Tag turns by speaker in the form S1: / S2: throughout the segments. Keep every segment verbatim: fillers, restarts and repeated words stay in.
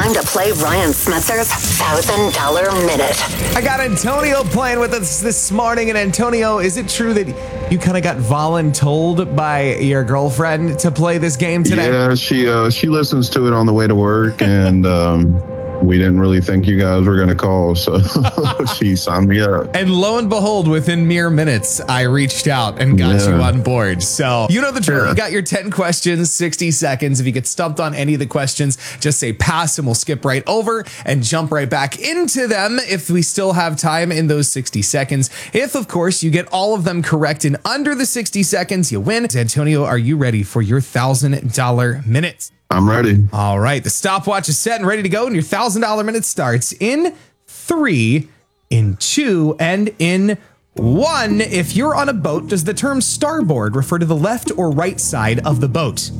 S1: time to play Ryan Smetzer's one thousand dollar Minute.
S2: I got Antonio playing with us this morning. And Antonio, is it true that you kind of got voluntold by your girlfriend to play this game today?
S3: Yeah, she uh, she listens to it on the way to work, and um, we didn't really think you guys were going to call, so she signed me up.
S2: And lo and behold, within mere minutes, I reached out and got
S3: Yeah.
S2: you on board. So you know the drill.
S3: Yeah.
S2: You got your ten questions, sixty seconds. If you get stumped on any of the questions, just say pass and we'll skip right over and jump right back into them if we still have time in those sixty seconds. If, of course, you get all of them correct in under the sixty seconds, you win. Antonio, are you ready for your one thousand dollar minutes?
S3: I'm ready.
S2: All right, the stopwatch is set and ready to go, and your one thousand dollar minute starts in three, in two, and in one. If you're on a boat, does the term starboard refer to the left or right side of the boat?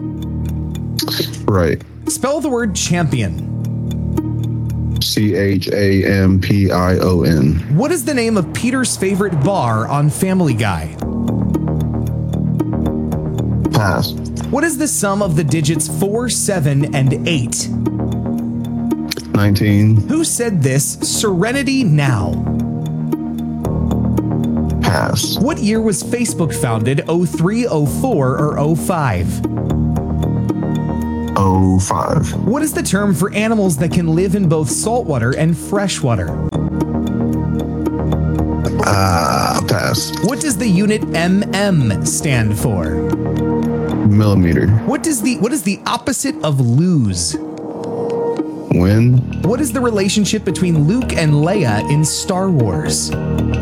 S3: Right.
S2: Spell the word champion.
S3: C H A M P I O N.
S2: What is the name of Peter's favorite bar on Family Guy?
S3: Pass.
S2: What is the sum of the digits four, seven, and eight?
S3: nineteen.
S2: Who said this? Serenity now.
S3: Pass.
S2: What year was Facebook founded? oh three, oh four, or oh five?
S3: oh five.
S2: What is the term for animals that can live in both saltwater and freshwater?
S3: Ah, pass.
S2: What does the unit M M stand for?
S3: Millimeter.
S2: What does the what is the opposite of lose?
S3: Win.
S2: What is the relationship between Luke and Leia in Star Wars?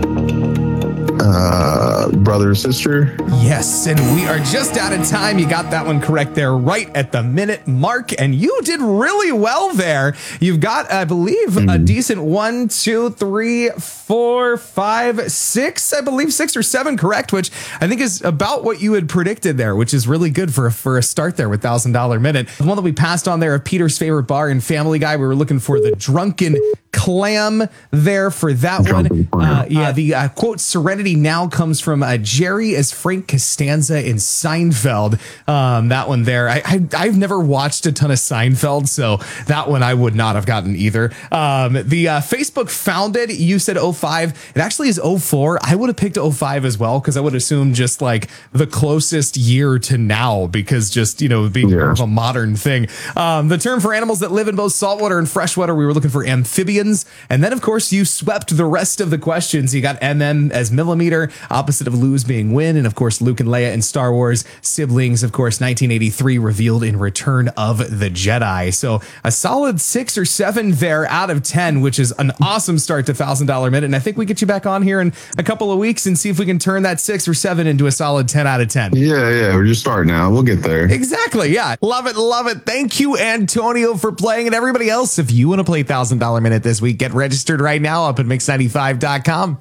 S3: Uh, brother, sister.
S2: Yes, and we are just out of time. You got that one correct there right at the minute mark, and you did really well there. You've got, I believe, mm-hmm. a decent one, two, three, four, five, six, I believe six or seven correct, which I think is about what you had predicted there, which is really good for, for a start there with one thousand dollar minute. The one that we passed on there of Peter's favorite bar in Family Guy, we were looking for the drunken clam there for that
S3: Drunken
S2: one.
S3: clam.
S2: Uh, yeah, the uh, quote Serenity now comes from uh, Jerry as Frank Costanza in Seinfeld. Um, that one there. I, I, I've never watched a ton of Seinfeld, so that one I would not have gotten either. Um, the uh, Facebook founded, you said oh five. It actually is oh four. I would have picked oh five as well, because I would assume just like the closest year to now, because just, you know, being
S3: Yeah.
S2: more of a modern thing. Um, the term for animals that live in both saltwater and freshwater, we were looking for amphibians. And then, of course, you swept the rest of the questions. You got M M as millimeter, opposite of lose being win. And, of course, Luke and Leia in Star Wars, siblings, of course, nineteen eighty-three revealed in Return of the Jedi. So a solid six or seven there out of ten, which is an awesome start to one thousand dollar minute. And I think we get you back on here in a couple of weeks and see if we can turn that six or seven into a solid ten out of ten.
S3: Yeah, yeah. We're just starting now. We'll get there.
S2: Exactly. Yeah. Love it. Love it. Thank you, Antonio, for playing. And everybody else, if you want to play one thousand dollar minute this week, get registered right now up at mix ninety-five dot com.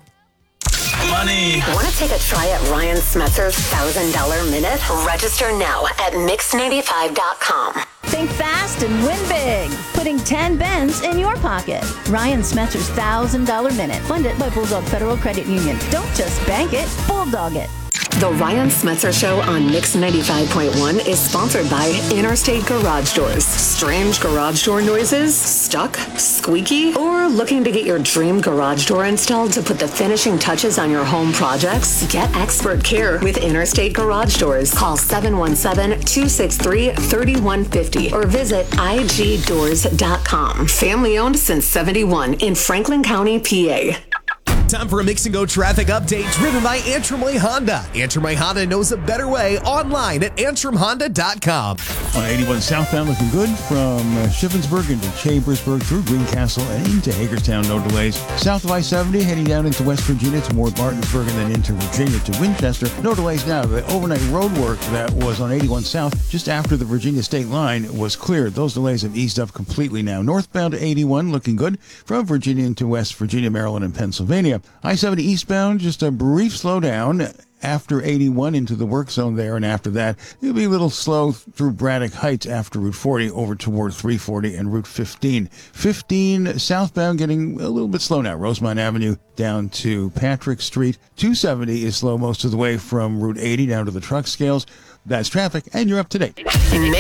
S4: Money.
S1: Want to take a try at Ryan Smetzer's one thousand dollar Minute? Register now at mix ninety-five dot com.
S5: Think fast and win big. Putting ten bends in your pocket. Ryan Smetzer's one thousand dollar Minute. Funded by Bulldog Federal Credit Union. Don't just bank it, bulldog it.
S1: The Ryan Smetzer Show on Mix ninety-five point one is sponsored by Interstate Garage Doors. Strange garage door noises? Stuck? Squeaky? Or looking to get your dream garage door installed to put the finishing touches on your home projects? Get expert care with Interstate Garage Doors. Call seven one seven, two six three, three one five zero or visit I G doors dot com. Family owned since seventy-one in Franklin County, P A.
S2: Time for a Mix and Go traffic update driven by Antrim Way Honda. Antrim Way Honda knows a better way online at antrim honda dot com.
S6: On eighty-one southbound, looking good from uh, Shippensburg into Chambersburg through Greencastle and into Hagerstown, no delays. South of I seventy, heading down into West Virginia toward Martinsburg and then into Virginia to Winchester. No delays now. The overnight road work that was on eighty-one south just after the Virginia state line was cleared. Those delays have eased up completely now. Northbound to eighty-one, looking good from Virginia into West Virginia, Maryland, and Pennsylvania. I seventy eastbound, just a brief slowdown after eighty-one into the work zone there, and after that, it'll be a little slow through Braddock Heights after Route forty over toward three forty and Route fifteen. fifteen southbound getting a little bit slow now. Rosemont Avenue down to Patrick Street. two seventy is slow most of the way from Route eighty down to the truck scales. That's traffic, and you're up to date.